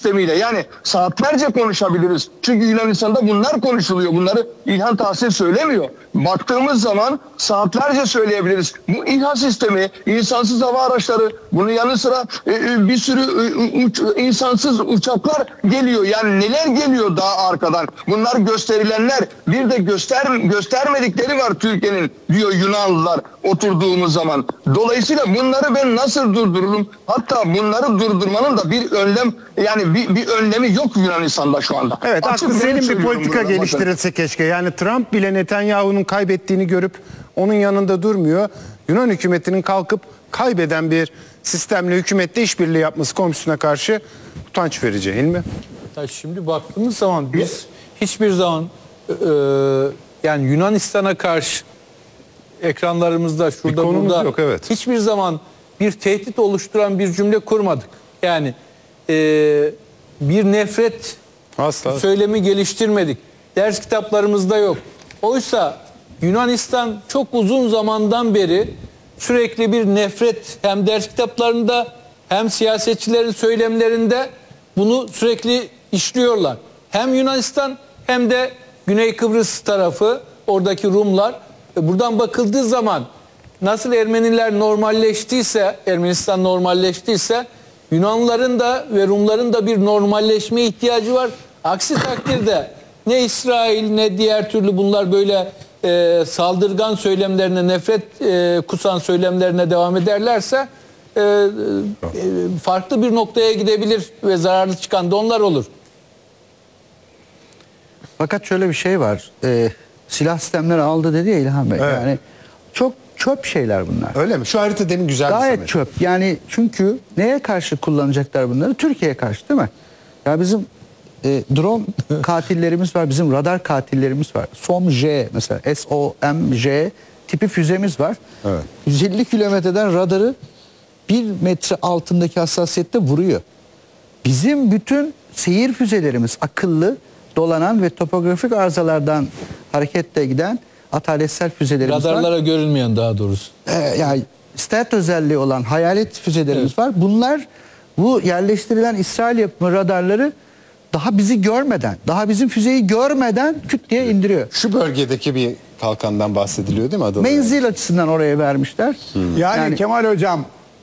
sistemiyle, yani saatlerce konuşabiliriz. Çünkü Yunanistan'da bunlar konuşuluyor. Bunları İlhan Tahsin söylemiyor. Baktığımız zaman saatlerce söyleyebiliriz. Bu İHA sistemi, insansız hava araçları, bunun yanı sıra bir sürü insansız uçaklar geliyor. Yani neler geliyor daha arkadan? Bunlar gösterilenler. Bir de göstermedikleri var Türkiye'nin, diyor Yunanlılar oturduğumuz zaman. Dolayısıyla bunları ben nasıl durdururum? Hatta bunları durdurmanın da bir önlem, yani bir önlemi yok Yunanistan'da şu anda. Evet, Açık aklı senin bir söylüyorum politika burada, geliştirilse keşke. Yani Trump bile Netanyahu'nun kaybettiğini görüp onun yanında durmuyor. Yunan hükümetinin kalkıp kaybeden bir sistemle hükümette işbirliği yapması komşusuna karşı utanç verici, değil mi? Ya şimdi baktığımız zaman biz hiçbir zaman yani Yunanistan'a karşı ekranlarımızda şurada konumuz burada yok, evet. hiçbir zaman bir tehdit oluşturan bir cümle kurmadık. Yani bir nefret Asla. söylemi geliştirmedik. Ders kitaplarımızda yok. Oysa Yunanistan çok uzun zamandan beri sürekli bir nefret, hem ders kitaplarında hem siyasetçilerin söylemlerinde bunu sürekli işliyorlar. Hem Yunanistan hem de Güney Kıbrıs tarafı, oradaki Rumlar. Buradan bakıldığı zaman nasıl Ermeniler normalleştiyse, Ermenistan normalleştiyse, Yunanlıların da ve Rumların da bir normalleşme ihtiyacı var. Aksi takdirde ne İsrail ne diğer türlü bunlar böyle saldırgan söylemlerine, nefret kusan söylemlerine devam ederlerse farklı bir noktaya gidebilir ve zararlı çıkan da onlar olur. Fakat şöyle bir şey var. Silah sistemleri aldı dedi ya İlhan Bey. Evet. Yani çok çöp şeyler bunlar. Öyle mi? Şu harita demin güzel bir Gayet samimi. çöp. Yani çünkü neye karşı kullanacaklar bunları? Türkiye'ye karşı, değil mi? Ya bizim drone katillerimiz var. Bizim radar katillerimiz var. SOMJ mesela, SOMJ tipi füzemiz var. Evet. 150 kilometreden radarı 1 metre altındaki hassasiyette vuruyor. Bizim bütün seyir füzelerimiz akıllı, dolanan ve topografik arızalardan hareketle giden ataletsel füzelerimiz var. Radarlara görünmeyen, daha doğrusu. Yani stealth özelliği olan hayalet füzelerimiz Evet. var. Bunlar, bu yerleştirilen İsrail yapımı radarları daha bizi görmeden, daha bizim füzeyi görmeden küt diye indiriyor. Şu bölgedeki bir kalkandan bahsediliyor değil mi adaları? Menzil açısından oraya vermişler. Yani Kemal Hocam,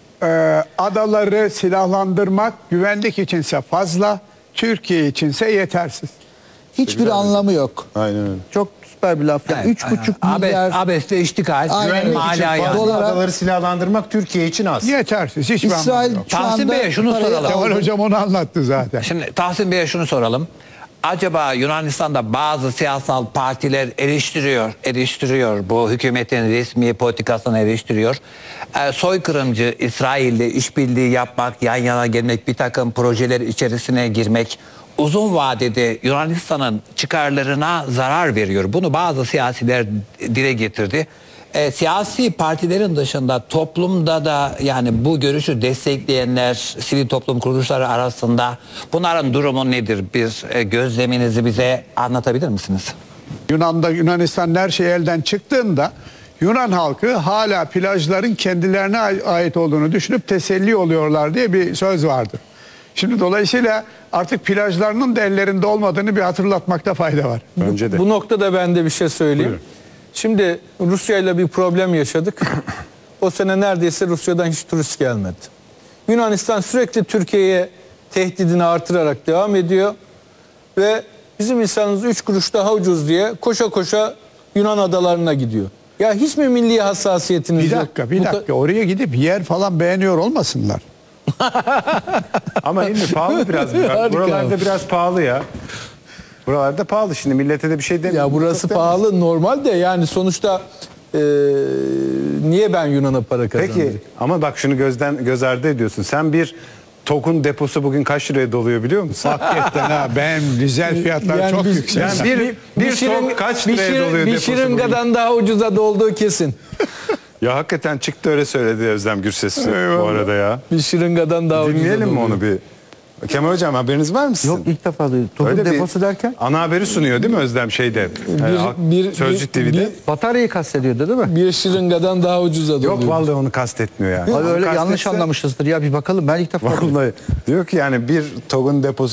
adaları silahlandırmak güvenlik içinse fazla, Türkiye içinse yetersiz. Hiçbir anlamı yok. Aynen öyle. Çok süper bir laf. Yani 3,5 milyar Abes'te iştikal, Aynen öyle. güvenlik için Hala fazla. yani. Fazla Dolara- adaları silahlandırmak Türkiye için az. Yetersiz, hiçbir İsrail anlamı yok. şu Tahsin anda Bey'e şunu parayı soralım. Kemal aldı. Hocam onu anlattı zaten. Şimdi Tahsin Bey'e şunu soralım. Acaba Yunanistan'da bazı siyasal partiler eleştiriyor bu hükümetin resmi politikasını eleştiriyor. Soykırımcı İsrail'le işbirliği yapmak, yan yana gelmek, bir takım projeler içerisine girmek uzun vadede Yunanistan'ın çıkarlarına zarar veriyor. Bunu bazı siyasiler dile getirdi. Siyasi partilerin dışında toplumda da yani bu görüşü destekleyenler, sivil toplum kuruluşları arasında bunların durumu nedir? Bir gözleminizi bize anlatabilir misiniz? Yunanistan'ın her şey elden çıktığında Yunan halkı hala plajların kendilerine ait olduğunu düşünüp teselli oluyorlar diye bir söz vardır. Şimdi dolayısıyla artık plajlarının da ellerinde olmadığını bir hatırlatmakta fayda var. Bence de. Bu noktada ben de bir şey söyleyeyim. Buyurun. Şimdi Rusya ile bir problem yaşadık. O sene neredeyse Rusya'dan hiç turist gelmedi. Yunanistan sürekli Türkiye'ye tehdidini artırarak devam ediyor. Ve bizim insanımız 3 kuruş daha ucuz diye koşa koşa Yunan adalarına gidiyor. Ya hiç mi milli hassasiyetiniz Bir yok? dakika. Oraya gidip yer falan beğeniyor olmasınlar. Ama şimdi pahalı biraz. Harika. Buralarda biraz pahalı ya. Buralarda pahalı, şimdi millete de bir şey demiyor. Ya burası pahalı normal de, yani sonuçta niye ben Yunan'a para kazandım? Peki ama bak şunu göz ardı ediyorsun. Sen bir TOG'un deposu bugün kaç liraya doluyor biliyor musun? Hakikaten ha, ben dizel fiyatları Yani çok biz- yüksek. Yani bir TOG kaç liraya doluyor bir deposu bugün? şırıngadan daha ucuza dolduğu kesin. Ya hakikaten çıktı öyle söyledi Özlem Gürses bu arada ya. Bir şırıngadan daha ucuza Dinleyelim mi doluyor. onu bir? Kemal Hocam haberiniz var mı sizin? Yok, ilk defa duydum. Tohum Öyle bir deposu derken ana haberi sunuyor değil mi Özlem şeyde? Sözcü TV'de. bataryayı kastediyordu değil mi? Bir şırıngadan daha ucuza doluyor. Yok vallahi onu kastetmiyor yani. Abi Onu öyle yanlış kastetse- anlamışızdır ya, bir bakalım, ben ilk defa duydum. Vallahi diyor ki yani bir TOG'un deposu